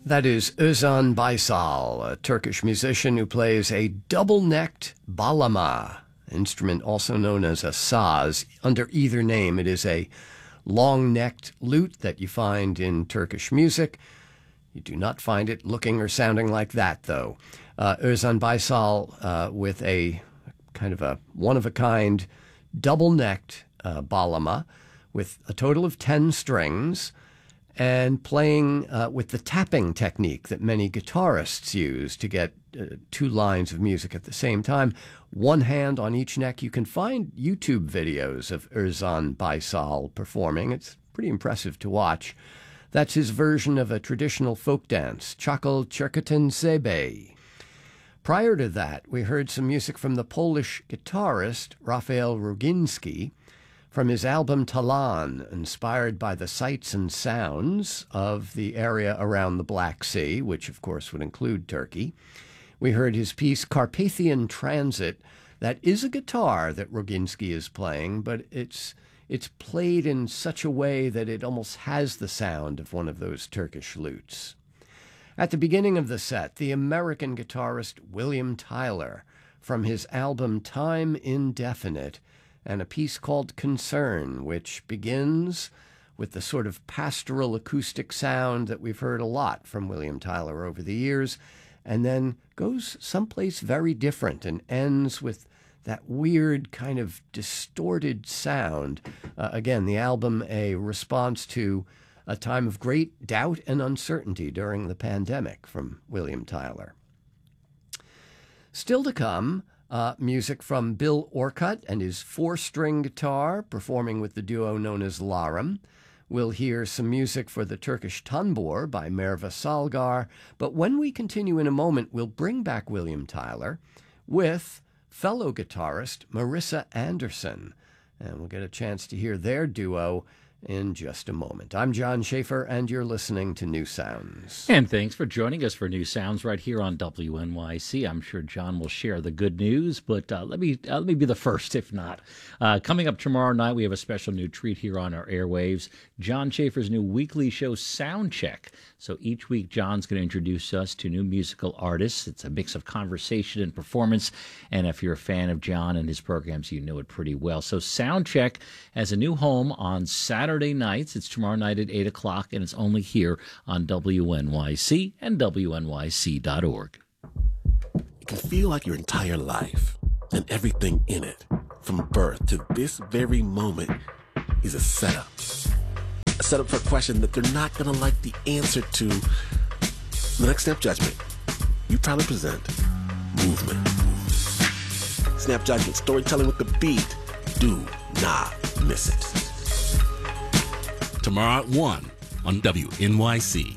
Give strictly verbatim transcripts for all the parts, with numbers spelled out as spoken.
That is Özan Baysal, a Turkish musician who plays a double-necked bağlama, instrument also known as a saz. Under either name, it is a long-necked lute that you find in Turkish music. You do not find it looking or sounding like that, though. Uh, Özan Baysal uh, with a kind of a one-of-a-kind double-necked uh, bağlama with a total of ten strings, and playing uh, with the tapping technique that many guitarists use to get uh, two lines of music at the same time, one hand on each neck. You can find YouTube videos of Özan Baysal performing. It's pretty impressive to watch. That's his version of a traditional folk dance, Çakal Çerketin Zebe. Prior to that, we heard some music from the Polish guitarist Rafael Roginski, from his album Talan, inspired by the sights and sounds of the area around the Black Sea, which of course would include Turkey. We heard his piece Carpathian Transit. That is a guitar that Roginski is playing, but it's it's played in such a way that it almost has the sound of one of those Turkish lutes. At the beginning of the set, the American guitarist William Tyler, from his album Time Indefinite, and a piece called Concern, which begins with the sort of pastoral acoustic sound that we've heard a lot from William Tyler over the years, and then goes someplace very different and ends with that weird kind of distorted sound. Uh, again, the album a response to a time of great doubt and uncertainty during the pandemic from William Tyler. Still to come, Uh, music from Bill Orcutt and his four-string guitar, performing with the duo known as Larim. We'll hear some music for the Turkish Tanbur by Merve Salgar, but when we continue in a moment, we'll bring back William Tyler with fellow guitarist Marissa Anderson, and we'll get a chance to hear their duo in just a moment. I'm John Schaefer, and you're listening to New Sounds. And thanks for joining us for New Sounds right here on W N Y C. I'm sure John will share the good news, but uh, let me uh, let me be the first, if not. Uh, coming up tomorrow night, we have a special new treat here on our airwaves, John Schaefer's new weekly show, Soundcheck. So each week, John's going to introduce us to new musical artists. It's a mix of conversation and performance, and if you're a fan of John and his programs, you know it pretty well. So Soundcheck has a new home on Saturday nights. It's tomorrow night at eight o'clock, and it's only here on W N Y C and W N Y C dot org. It can feel like your entire life and everything in it, from birth to this very moment, is a setup. A setup for a question that they're not going to like the answer to. The next Snap Judgment, you proudly present Movement. Snap Judgment, storytelling with the beat. Do not miss it. Tomorrow at one on W N Y C.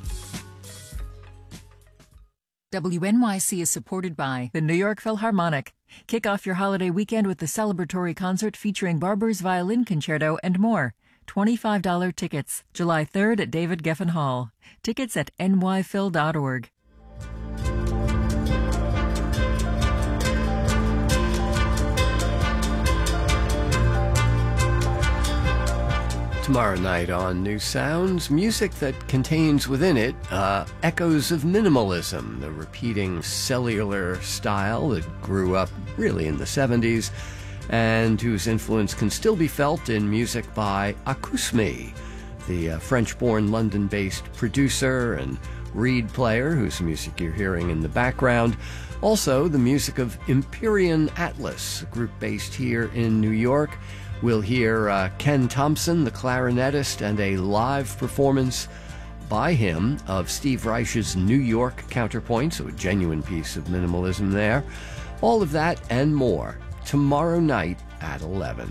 W N Y C is supported by the New York Philharmonic. Kick off your holiday weekend with the celebratory concert featuring Barber's Violin Concerto and more. twenty-five dollars tickets, July third at David Geffen Hall. Tickets at N Y phil dot org. Tomorrow night on New Sounds, music that contains within it uh, echoes of minimalism, the repeating cellular style that grew up really in the seventies and whose influence can still be felt in music by Akousme, the uh, French-born London-based producer and reed player whose music you're hearing in the background. Also, the music of Empyrean Atlas, a group based here in New York. We'll hear uh, Ken Thompson, the clarinetist, and a live performance by him of Steve Reich's New York Counterpoint, so a genuine piece of minimalism there. All of that and more tomorrow night at eleven.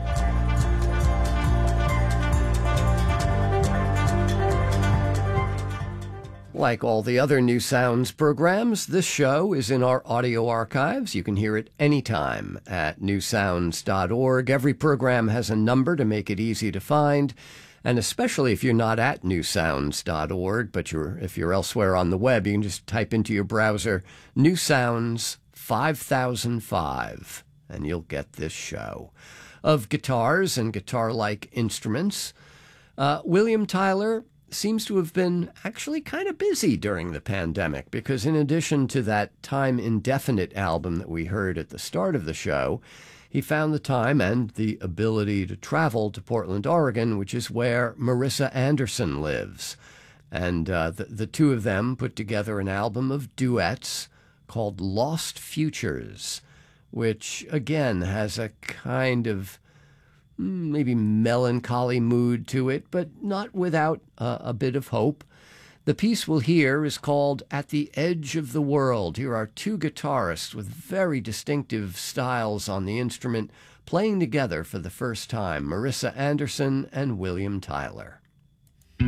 Like all the other New Sounds programs, this show is in our audio archives. You can hear it anytime at new sounds dot org. Every program has a number to make it easy to find, and especially if you're not at new sounds dot org, but you're if you're elsewhere on the web, you can just type into your browser New Sounds five thousand five, and you'll get this show of guitars and guitar-like instruments. Uh, William Tyler seems to have been actually kind of busy during the pandemic, because in addition to that Time Indefinite album that we heard at the start of the show, he found the time and the ability to travel to Portland, Oregon, which is where Marissa Anderson lives. And uh, the, the two of them put together an album of duets called Lost Futures, which, again, has a kind of maybe melancholy mood to it, but not without uh, a bit of hope. The piece we'll hear is called At the Edge of the World. Here are two guitarists with very distinctive styles on the instrument playing together for the first time, Marissa Anderson and William Tyler.